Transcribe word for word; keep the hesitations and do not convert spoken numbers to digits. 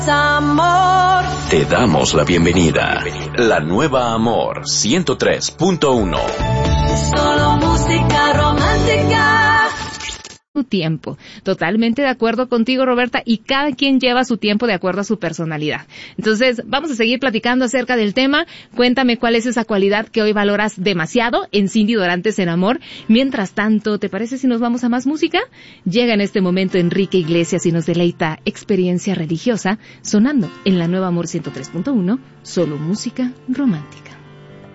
Amor. Te damos la bienvenida. La nueva Amor ciento tres punto uno. Solo música romántica. Su tiempo. Totalmente de acuerdo contigo, Roberta, y cada quien lleva su tiempo de acuerdo a su personalidad. Entonces, vamos a seguir platicando acerca del tema. Cuéntame cuál es esa cualidad que hoy valoras demasiado en Cindy Dorantes en Amor. Mientras tanto, ¿te parece si nos vamos a más música? Llega en este momento Enrique Iglesias y nos deleita Experiencia Religiosa, sonando en la nueva Amor ciento tres punto uno, solo música romántica.